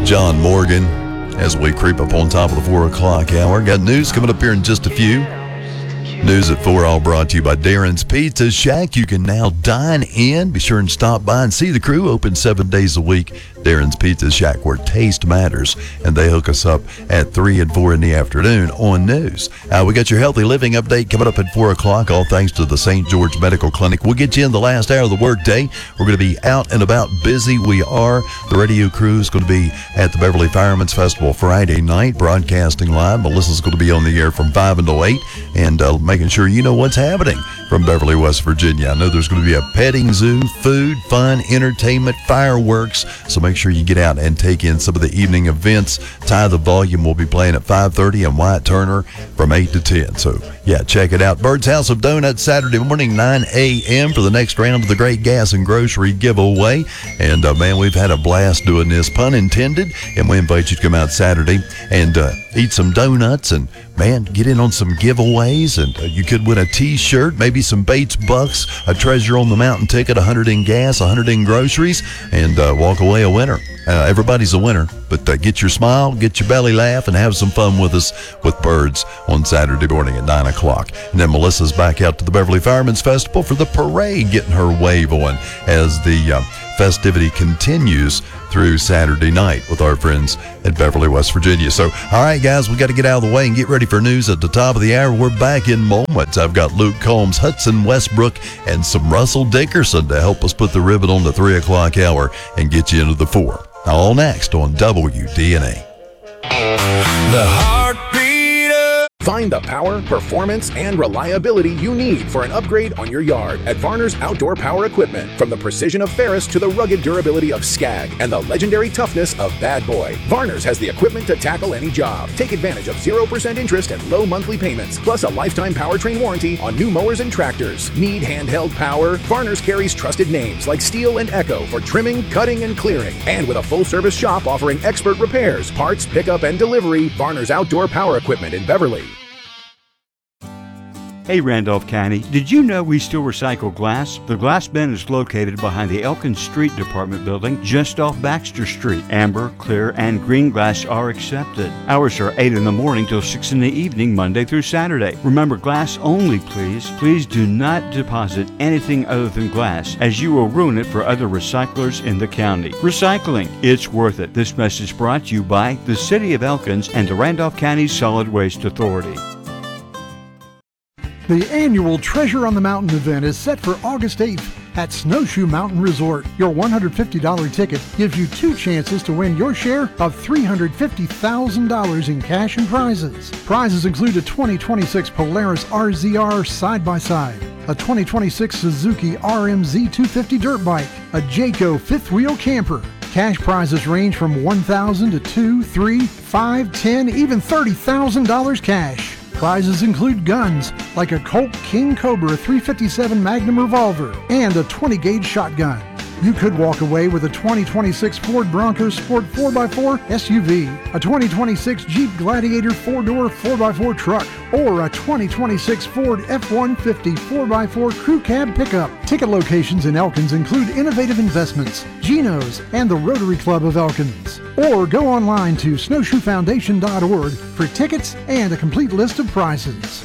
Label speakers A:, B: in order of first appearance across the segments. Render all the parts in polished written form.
A: John Morgan as we creep up on top of the 4 o'clock hour. Got news coming up here in just a few. News at 4, all brought to you by Darren's Pizza Shack. You can now dine in. Be sure and stop by and see the crew. Open 7 days a week. Darren's Pizza Shack, where taste matters. And they hook us up at 3 and 4 in the afternoon on news. We got your healthy living update coming up at 4 o'clock, all thanks to the St. George Medical Clinic. We'll get you in the last hour of the workday. We're going to be out and about busy. We are. The radio crew is going to be at the Beverly Fireman's Festival Friday night, broadcasting live. Melissa's going to be on the air from 5 until 8 and making sure you know what's happening from Beverly, West Virginia. I know there's going to be a petting zoo, food, fun, entertainment, fireworks. So make sure you get out and take in some of the evening events. Ty the Volume will be playing at 5:30 and Wyatt Turner from 8 to 10. So, yeah, check it out. Bird's House of Donuts, Saturday morning, 9 a.m. for the next round of the Great Gas and Grocery Giveaway. And, man, we've had a blast doing this, pun intended. And we invite you to come out Saturday and eat some donuts and, man, get in on some giveaways. And you could win a T-shirt, maybe some Bates Bucks, a Treasure on the Mountain ticket, 100 in gas, 100 in groceries, and walk away a winner. Everybody's a winner, but get your smile, get your belly laugh, and have some fun with us with Birds on Saturday morning at 9 o'clock. And then Melissa's back out to the Beverly Fireman's Festival for the parade, getting her wave on as the festivity continues through Saturday night with our friends at Beverly, West Virginia. So, all right, guys, we got to get out of the way and get ready for news at the top of the hour. We're back in moments. I've got Luke Combs, Hudson Westbrook, and some Russell Dickerson to help us put the ribbon on the 3 o'clock hour and get you into the 4. All next on WDNA.
B: The heartbeat. Find the power, performance, and reliability you need for an upgrade on your yard at Varner's Outdoor Power Equipment. From the precision of Ferris to the rugged durability of Skag and the legendary toughness of Bad Boy, Varner's has the equipment to tackle any job. Take advantage of 0% interest and low monthly payments, plus a lifetime powertrain warranty on new mowers and tractors. Need handheld power? Varner's carries trusted names like Steel and Echo for trimming, cutting, and clearing. And with a full-service shop offering expert repairs, parts, pickup, and delivery, Varner's Outdoor Power Equipment in Beverly.
C: Hey Randolph County, did you know we still recycle glass? The Glass Bin is located behind the Elkins Street Department building just off Baxter Street. Amber, clear, and green glass are accepted. Hours are 8 in the morning till 6 in the evening, Monday through Saturday. Remember, glass only, please. Please do not deposit anything other than glass, as you will ruin it for other recyclers in the county. Recycling, it's worth it. This message brought to you by the City of Elkins and the Randolph County Solid Waste Authority.
D: The annual Treasure on the Mountain event is set for August 8th at Snowshoe Mountain Resort. Your $150 ticket gives you 2 chances to win your share of $350,000 in cash and prizes. Prizes include a 2026 Polaris RZR side-by-side, a 2026 Suzuki RMZ 250 dirt bike, a Jayco 5th wheel camper. Cash prizes range from $1,000 to $2, $3, $5, $10, even $30,000 cash. Prizes include guns like a Colt King Cobra 357 Magnum revolver and a 20-gauge shotgun. You could walk away with a 2026 Ford Bronco Sport 4x4 SUV, a 2026 Jeep Gladiator 4-door 4x4 truck, or a 2026 Ford F-150 4x4 Crew Cab pickup. Ticket locations in Elkins include Innovative Investments, Geno's, and the Rotary Club of Elkins. Or go online to snowshoefoundation.org for tickets and a complete list of prizes.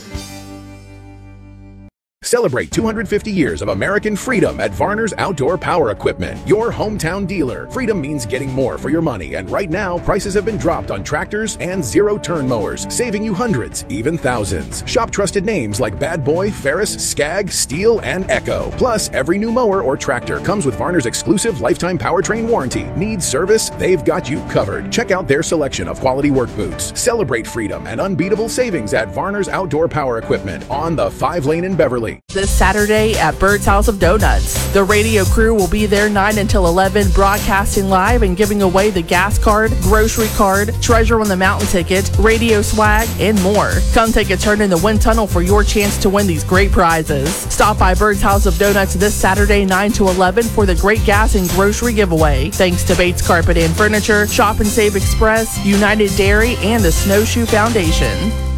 B: Celebrate 250 years of American freedom at Varner's Outdoor Power Equipment, your hometown dealer. Freedom means getting more for your money, and right now, prices have been dropped on tractors and zero-turn mowers, saving you hundreds, even thousands. Shop trusted names like Bad Boy, Ferris, Skag, Steel, and Echo. Plus, every new mower or tractor comes with Varner's exclusive lifetime powertrain warranty. Need service? They've got you covered. Check out their selection of quality work boots. Celebrate freedom and unbeatable savings at Varner's Outdoor Power Equipment on the 5-lane in Beverly.
E: This Saturday at Bird's House of Donuts. The radio crew will be there 9 until 11, broadcasting live and giving away the gas card, grocery card, Treasure on the Mountain ticket, radio swag, and more. Come take a turn in the wind tunnel for your chance to win these great prizes. Stop by Bird's House of Donuts this Saturday 9 to 11 for the great gas and grocery giveaway. Thanks to Bates Carpet and Furniture, Shop and Save Express, United Dairy, and the Snowshoe Foundation.